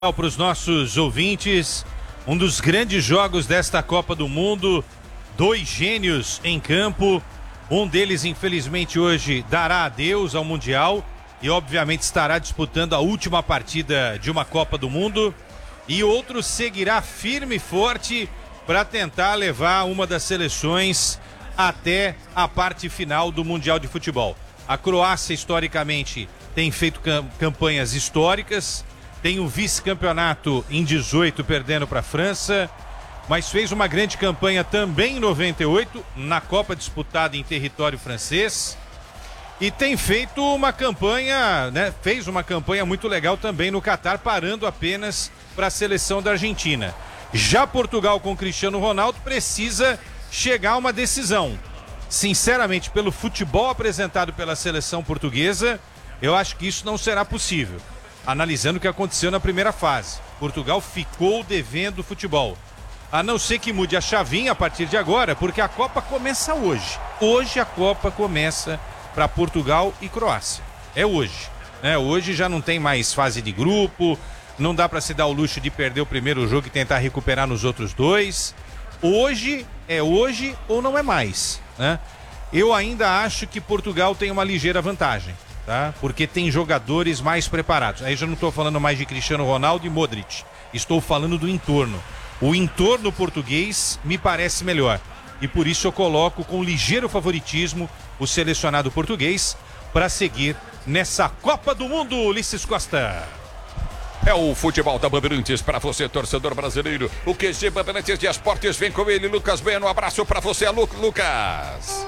Para os nossos ouvintes, um dos grandes jogos desta Copa do Mundo, dois gênios em campo, um deles infelizmente hoje dará adeus ao Mundial e obviamente estará disputando a última partida de uma Copa do Mundo, e outro seguirá firme e forte para tentar levar uma das seleções até a parte final do Mundial de Futebol. A Croácia historicamente tem feito campanhas históricas, tem o vice-campeonato em 18 perdendo para a França, mas fez uma grande campanha também em 98 na Copa disputada em território francês, e tem feito uma campanha, fez uma campanha muito legal também no Catar, parando apenas para a seleção da Argentina. Já Portugal com Cristiano Ronaldo precisa chegar a uma decisão. Sinceramente, pelo futebol apresentado pela seleção portuguesa, eu acho que isso não será possível. Analisando o que aconteceu na primeira fase, Portugal ficou devendo futebol. A não ser que mude a chavinha a partir de agora, porque a Copa começa hoje. Hoje a Copa começa para Portugal e Croácia. É hoje, né? Hoje já não tem mais fase de grupo, não dá para se dar o luxo de perder o primeiro jogo e tentar recuperar nos outros dois. Hoje é hoje ou não é mais, né? Eu ainda acho que Portugal tem uma ligeira vantagem, tá? Porque tem jogadores mais preparados. Aí já não estou falando mais de Cristiano Ronaldo e Modric. Estou falando do entorno. O entorno português me parece melhor. E por isso eu coloco com ligeiro favoritismo o selecionado português para seguir nessa Copa do Mundo, Ulisses Costa. É o futebol da Bandeirantes para você, torcedor brasileiro. O QG Bandeirantes de Esportes vem com ele, Lucas Bueno. Um abraço para você, Lucas.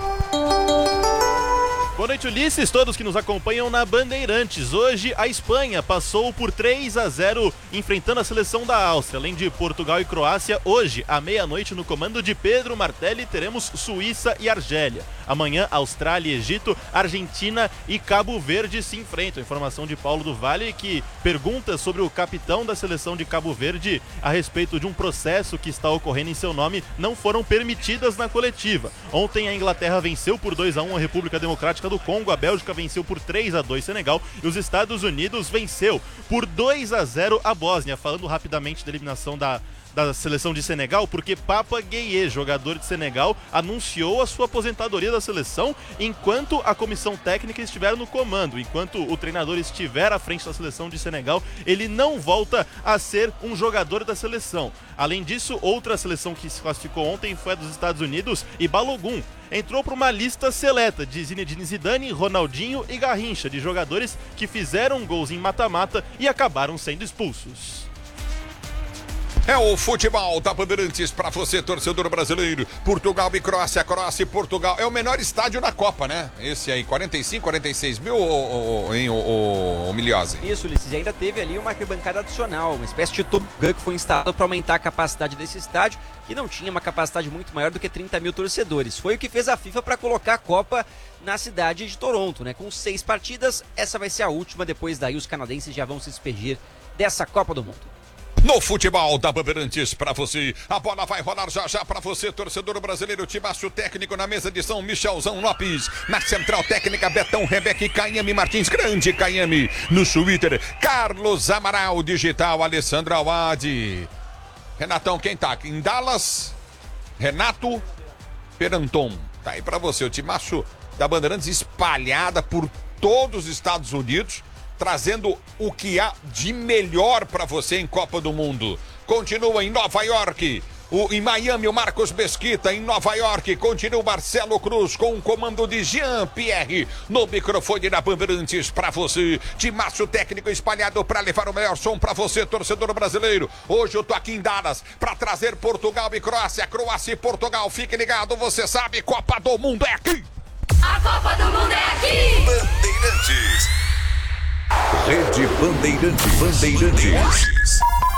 Boa noite, Ulisses, todos que nos acompanham na Bandeirantes. Hoje a Espanha passou por 3-0 enfrentando a seleção da Áustria. Além de Portugal e Croácia, hoje à meia-noite no comando de Pedro Martelli teremos Suíça e Argélia. Amanhã Austrália e Egito, Argentina e Cabo Verde se enfrentam. Informação de Paulo do Vale, que pergunta sobre o capitão da seleção de Cabo Verde a respeito de um processo que está ocorrendo em seu nome, não foram permitidas na coletiva. Ontem a Inglaterra venceu por 2-1 a República Democrática do Congo, a Bélgica venceu por 3-2 Senegal e os Estados Unidos venceu por 2-0 a Bósnia. Falando rapidamente da eliminação da seleção de Senegal, porque Papa Gueye, jogador de Senegal, anunciou a sua aposentadoria da seleção enquanto a comissão técnica estiver no comando. Enquanto o treinador estiver à frente da seleção de Senegal, ele não volta a ser um jogador da seleção. Além disso, outra seleção que se classificou ontem foi a dos Estados Unidos, e Balogun entrou para uma lista seleta de Zinedine Zidane, Ronaldinho e Garrincha, de jogadores que fizeram gols em mata-mata e acabaram sendo expulsos. É o futebol da Bandeirantes para você, torcedor brasileiro. Portugal e Croácia, Croácia e Portugal. É o menor estádio da Copa, né? Esse aí, 45, 46 mil, o Milhose. Isso, Ulisses. E ainda teve ali uma arquibancada adicional, uma espécie de tobogã que foi instalado para aumentar a capacidade desse estádio, que não tinha uma capacidade muito maior do que 30 mil torcedores. Foi o que fez a FIFA para colocar a Copa na cidade de Toronto, né? Com 6 partidas, essa vai ser a última. Depois daí os canadenses já vão se despedir dessa Copa do Mundo. No futebol da Bandeirantes para você, a bola vai rolar já para você, torcedor brasileiro. Timaço técnico na mesa de São Michelzão Lopes, na central técnica Betão, Rebeca e Caiame Martins, grande Caiame. No Twitter, Carlos Amaral, digital Alessandro Awad. Renatão, quem tá aqui em Dallas? Renato Peranton. Tá aí para você, o timaço da Bandeirantes espalhada por todos os Estados Unidos, trazendo o que há de melhor para você em Copa do Mundo. Continua em Nova York, em Miami o Marcos Mesquita, em Nova York continua o Marcelo Cruz com o comando de Jean-Pierre no microfone da Bandeirantes para você. Timaço técnico espalhado para levar o melhor som para você, torcedor brasileiro. Hoje eu tô aqui em Dallas para trazer Portugal e Croácia, Croácia e Portugal. Fique ligado, você sabe, Copa do Mundo é aqui. A Copa do Mundo é aqui. Bandeirantes. Rede Bandeirantes.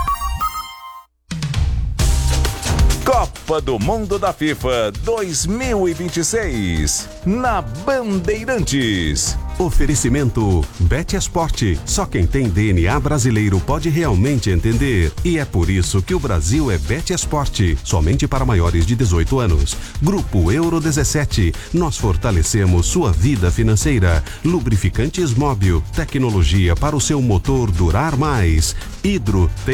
Copa do Mundo da FIFA 2026 na Bandeirantes. Oferecimento Bet Esporte. Só quem tem DNA brasileiro pode realmente entender. E é por isso que o Brasil é Bet Esporte. Somente para maiores de 18 anos. Grupo Euro 17. Nós fortalecemos sua vida financeira. Lubrificantes Móbil. Tecnologia para o seu motor durar mais. Hidro tem